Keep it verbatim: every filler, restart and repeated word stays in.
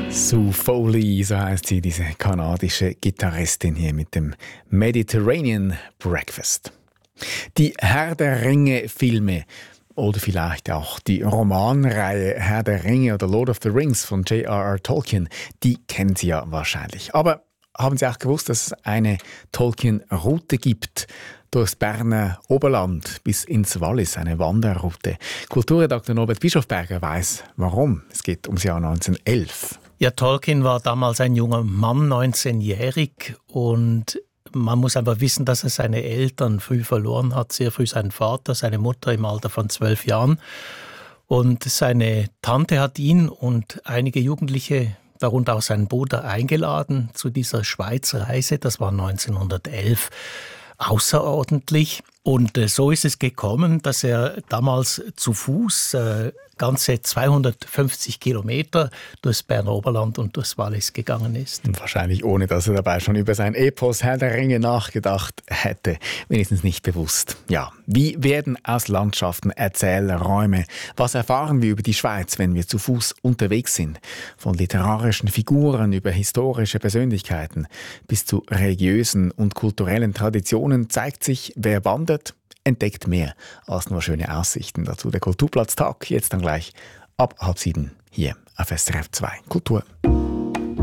Sue Foley, so heißt sie, diese kanadische Gitarristin hier mit dem Mediterranean Breakfast. Die Herr der Ringe-Filme oder vielleicht auch die Romanreihe Herr der Ringe oder Lord of the Rings von J R R. Tolkien, die kennen Sie ja wahrscheinlich. Aber haben Sie auch gewusst, dass es eine Tolkien-Route gibt? Durchs Berner Oberland bis ins Wallis, eine Wanderroute. Kulturredakteur Norbert Bischofberger weiss, warum. Es geht ums Jahr neunzehnhundertelf. Ja, Tolkien war damals ein junger Mann, neunzehnjährig, und man muss einfach wissen, dass er seine Eltern früh verloren hat, sehr früh seinen Vater, seine Mutter im Alter von zwölf Jahren. Und seine Tante hat ihn und einige Jugendliche, darunter auch seinen Bruder, eingeladen zu dieser Schweizreise. Das war neunzehnhundertelf. Außerordentlich. Und äh, so ist es gekommen, dass er damals zu Fuß äh, ganze zweihundertfünfzig Kilometer durchs Berner Oberland und durchs Wallis gegangen ist. Und wahrscheinlich ohne, dass er dabei schon über sein Epos Herr der Ringe nachgedacht hätte. Wenigstens nicht bewusst. Ja, wie werden aus Landschaften Erzählräume? Was erfahren wir über die Schweiz, wenn wir zu Fuß unterwegs sind? Von literarischen Figuren über historische Persönlichkeiten bis zu religiösen und kulturellen Traditionen zeigt sich, wer wandert, entdeckt mehr als nur schöne Aussichten. Dazu der Kulturplatztag, jetzt dann gleich ab halb sieben hier auf S R F zwei Kultur.